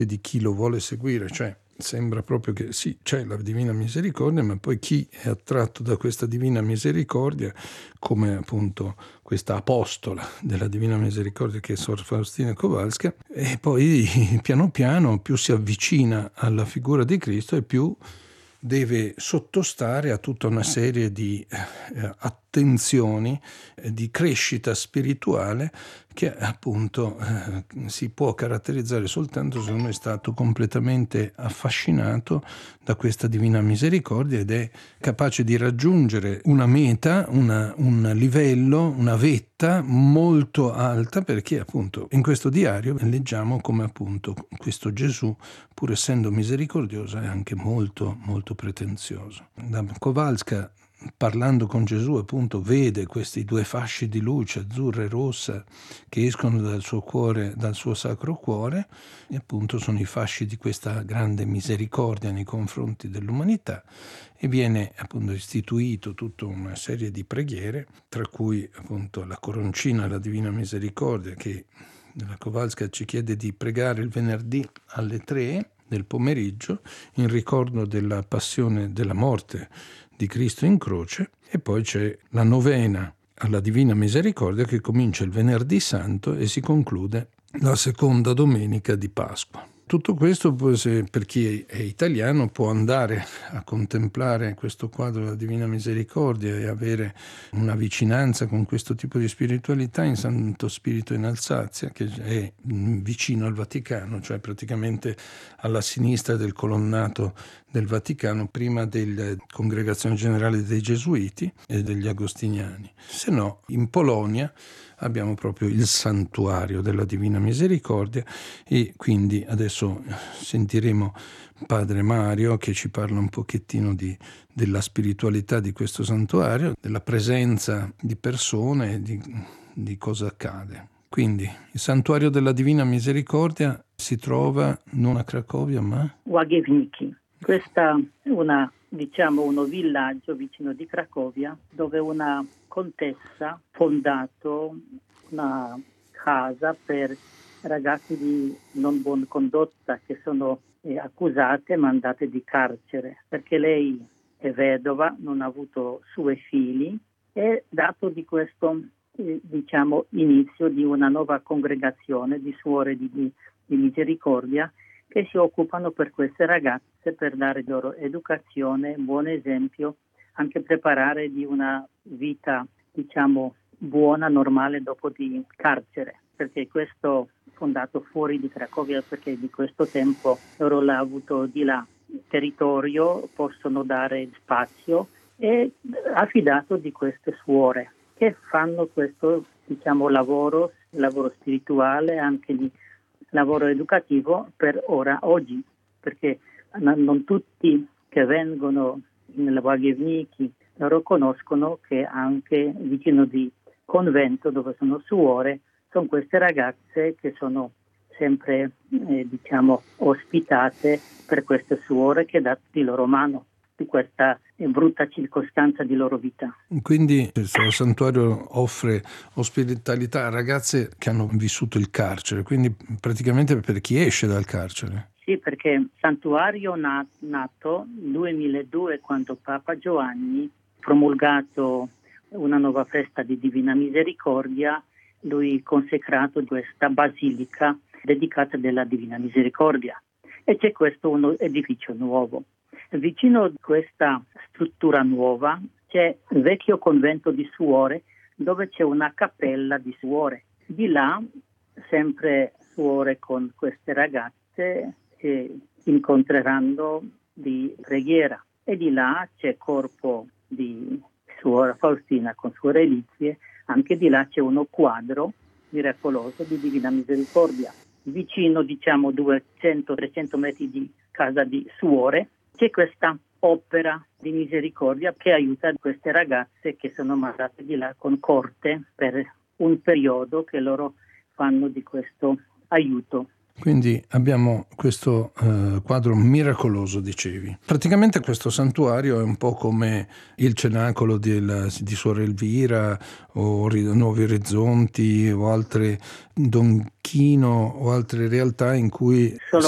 e di chi lo vuole seguire, cioè sembra proprio che sì, c'è la Divina Misericordia, ma poi chi è attratto da questa Divina Misericordia, come appunto questa apostola della Divina Misericordia che è Sor Faustina Kowalska, e poi piano piano più si avvicina alla figura di Cristo e più deve sottostare a tutta una serie di attenzioni, di crescita spirituale che appunto si può caratterizzare soltanto se uno è stato completamente affascinato da questa Divina Misericordia ed è capace di raggiungere una meta, un livello, una vetta molto alta, perché appunto in questo diario leggiamo come appunto questo Gesù, pur essendo misericordioso, è anche molto molto pretenzioso. Da Kowalska, parlando con Gesù, appunto vede questi due fasci di luce azzurra e rossa che escono dal suo cuore, dal suo sacro cuore, e appunto sono i fasci di questa grande misericordia nei confronti dell'umanità, e viene appunto istituito tutta una serie di preghiere, tra cui appunto la coroncina alla Divina Misericordia, che la Kowalska ci chiede di pregare il venerdì alle 3 del pomeriggio in ricordo della passione, della morte di Cristo in croce, e poi c'è la novena alla Divina Misericordia che comincia il venerdì santo e si conclude la seconda domenica di Pasqua. Tutto questo, per chi è italiano, può andare a contemplare questo quadro della Divina Misericordia e avere una vicinanza con questo tipo di spiritualità in Santo Spirito in Alsazia, che è vicino al Vaticano, cioè praticamente alla sinistra del colonnato del Vaticano, prima della Congregazione Generale dei Gesuiti e degli Agostiniani. Se no, in Polonia abbiamo proprio il santuario della Divina Misericordia, e quindi adesso sentiremo Padre Mario che ci parla un pochettino della spiritualità di questo santuario, della presenza di persone, di cosa accade. Quindi il santuario della Divina Misericordia si trova non a Cracovia ma a Łagiewnicki. Questa è uno villaggio vicino di Cracovia, dove una contessa ha fondato una casa per ragazzi di non buona condotta che sono accusate e mandate di carcere, perché lei è vedova, non ha avuto suoi figli, e dato di questo inizio di una nuova congregazione di suore di misericordia che si occupano per queste ragazze, per dare loro educazione, buon esempio, anche preparare di una vita, buona, normale dopo di carcere, perché questo fondato fuori di Cracovia, perché di questo tempo loro l'ha avuto di là territorio, possono dare spazio, e affidato di queste suore che fanno questo lavoro spirituale, anche di lavoro educativo per oggi, perché non tutti che vengono nella Łagiewnicki loro conoscono che anche vicino di convento dove sono suore sono queste ragazze che sono sempre ospitate per queste suore che dà di loro mano di questa brutta circostanza di loro vita. Quindi questo santuario offre ospitalità a ragazze che hanno vissuto il carcere, quindi praticamente per chi esce dal carcere. Sì, perché il santuario nato nel 2002, quando Papa Giovanni ha promulgato una nuova festa di Divina Misericordia, lui ha consecrato questa basilica dedicata alla Divina Misericordia, e c'è questo un edificio nuovo. Vicino a questa struttura nuova c'è il vecchio convento di suore, dove c'è una cappella di suore. Di là, sempre suore con queste ragazze si incontreranno di preghiera, e di là c'è corpo di suora Faustina con sue reliquie. Anche di là c'è uno quadro miracoloso di Divina Misericordia. Vicino, 200-300 metri di casa di suore, c'è questa opera di misericordia che aiuta queste ragazze che sono mandate di là con corte per un periodo, che loro fanno di questo aiuto. Quindi abbiamo questo quadro miracoloso, dicevi. Praticamente questo santuario è un po' come il cenacolo di Suor Elvira o Nuovi Orizzonti o altre Don Chino o altre realtà in cui sono